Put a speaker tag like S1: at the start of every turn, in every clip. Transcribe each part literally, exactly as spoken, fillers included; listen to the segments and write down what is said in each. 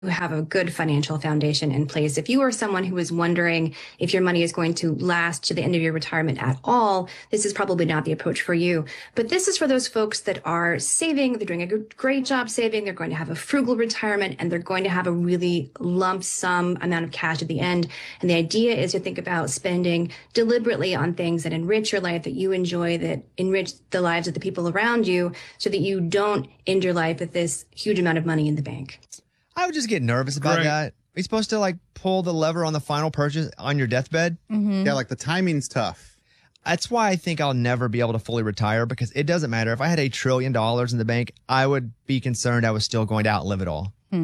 S1: have a good financial foundation in place. If you are someone who is wondering if your money is going to last to the end of your retirement at all, this is probably not the approach for you. But this is for those folks that are saving, they're doing a great job saving, they're going to have a frugal retirement, and they're going to have a really lump sum amount of cash at the end. And the idea is to think about spending deliberately on things that enrich your life, that you enjoy, that enrich the lives of the people around you, so that you don't end your life with this huge amount of money in the bank.
S2: I would just get nervous about
S3: Great.
S2: that. Are you supposed to like pull the lever on the final purchase on your deathbed?
S4: Mm-hmm.
S3: Yeah, like the timing's tough.
S2: That's why I think I'll never be able to fully retire, because it doesn't matter. If I had a trillion dollars in the bank, I would be concerned I was still going to outlive it all.
S4: Hmm.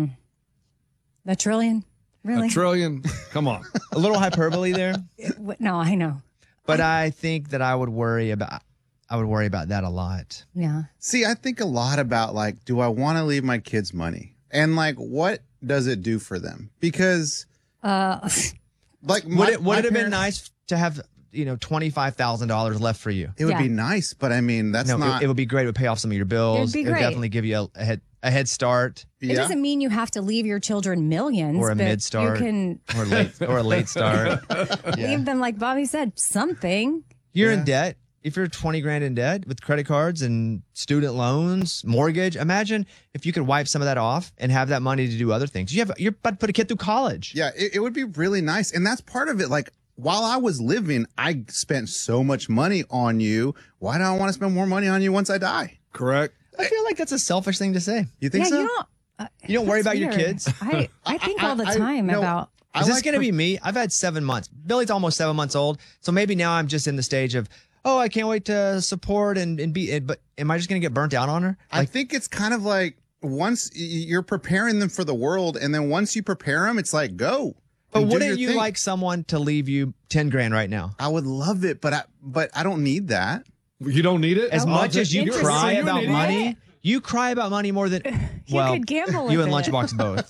S4: A trillion? Really?
S3: A trillion? Come on.
S2: A little hyperbole there.
S4: No, I know.
S2: But I think that I would worry about I would worry about that a lot.
S4: Yeah.
S3: See, I think a lot about like, do I want to leave my kids money? And like, what does it do for them? Because
S4: uh,
S3: like,
S2: would
S3: my,
S2: it would
S3: my
S2: it have been
S3: parents-
S2: nice to have, you know, twenty-five thousand dollars left for you?
S3: It would
S4: Yeah.
S3: be nice, but I mean, that's
S2: No,
S3: not.
S2: it, it would be great. It would pay off some of your bills.
S4: It'd be
S2: It would
S4: great.
S2: definitely give you a, a head a head start
S4: it
S3: yeah.
S4: doesn't mean you have to leave your children millions.
S2: or a
S4: but
S2: mid start
S4: You can
S2: or late or a late start. Yeah.
S4: leave them, like Bobby said, something.
S2: You're
S3: Yeah.
S2: in debt. If you're twenty grand in debt with credit cards and student loans, mortgage, imagine if you could wipe some of that off and have that money to do other things. You have you're about to put a kid through college.
S3: Yeah, it, it would be really nice. And that's part of it. Like, while I was living, I spent so much money on you. Why do I want to spend more money on you once I die?
S5: Correct.
S2: I feel like that's a selfish thing to say.
S3: You think
S4: yeah,
S3: so?
S4: you don't. Uh,
S2: You don't worry
S4: that's
S2: about your
S4: weird.
S2: kids?
S4: I, I think
S3: I-
S4: all the
S3: I-
S4: time
S3: no,
S4: about.
S3: I
S2: Is this
S3: like
S2: going to
S3: for-
S2: be me? I've had seven months. Billy's almost seven months old. So maybe now I'm just in the stage of, oh, I can't wait to support and, and be, but am I just going to get burnt out on her?
S3: I think it's kind of like once y- you're preparing them for the world, and then once you prepare them, it's like, go.
S2: But
S3: and do
S2: wouldn't
S3: your
S2: you
S3: thing.
S2: like someone to leave you ten grand right now?
S3: I would love it, but I but I don't need that.
S5: You don't need it?
S2: As
S5: Oh,
S2: much as you
S4: interesting.
S2: cry
S4: You're an
S2: about
S4: idiot.
S2: money, you cry about money more than, well,
S4: could gamble
S2: you
S4: with
S2: and
S4: it.
S2: Lunchbox both.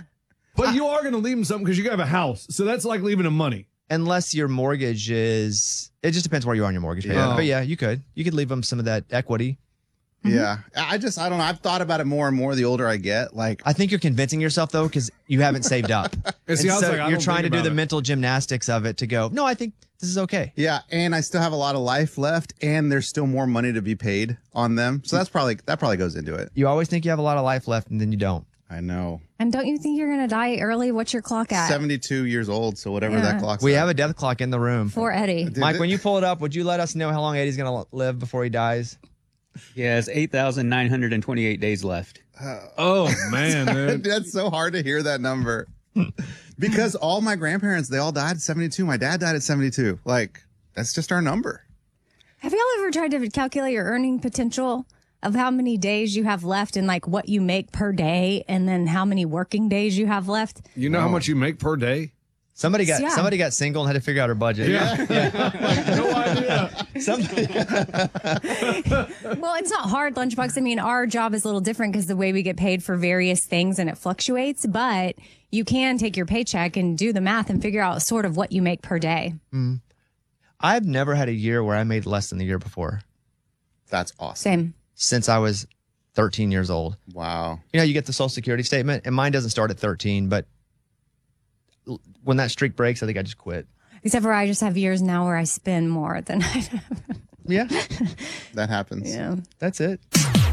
S5: But you are going to leave them something because you have a house. So that's like leaving them money.
S2: Unless your mortgage is, it just depends where you are on your mortgage payment.
S5: Yeah.
S2: But yeah, you could. You could leave them some of that equity.
S3: Yeah, I just I don't know. I've thought about it more and more the older I get. Like,
S2: I think you're convincing yourself though, because you haven't saved up.
S5: And see, I was
S2: so
S5: like, I
S2: you're
S5: don't
S2: trying to
S5: think
S2: do the
S5: about it.
S2: mental gymnastics of it to go, no, I think this is okay.
S3: yeah, and I still have a lot of life left, and there's still more money to be paid on them. So that's probably that probably goes into it.
S2: You always think you have a lot of life left and then you don't.
S3: I know.
S4: And don't you think you're going to die early? What's your clock at?
S3: seventy-two years old, so whatever
S4: Yeah.
S3: that clock's
S2: We
S3: at.
S2: have a death clock in the room.
S4: For Eddie.
S3: Dude,
S2: Mike,
S3: th-
S2: when you pull it up, would you let us know how long Eddie's going to live before he dies?
S6: Yeah, it's eight thousand nine hundred twenty-eight days left.
S5: Oh, man, man.
S3: That's so hard to hear that number. Because all my grandparents, they all died at seventy-two. My dad died at seventy-two. Like, that's just our number.
S4: Have y'all ever tried to calculate your earning potential of how many days you have left and like what you make per day and then how many working days you have left?
S5: You know how much you make per day?
S2: Somebody got
S4: Yeah.
S2: somebody got single and had to figure out her budget.
S5: Yeah. No idea.
S2: Somebody,
S4: Well, it's not hard, Lunchbox. I mean, our job is a little different because the way we get paid for various things and it fluctuates, but you can take your paycheck and do the math and figure out sort of what you make per day.
S2: I've never had a year where I made less than the year before
S3: That's awesome.
S4: Same.
S2: since I was thirteen years old.
S3: Wow.
S2: You know, you get the Social Security statement, and mine doesn't start at thirteen, but l- when that streak breaks, I think I just quit.
S4: Except for I just have years now where I spend more than I
S2: Yeah,
S3: That happens.
S4: Yeah.
S2: that's it.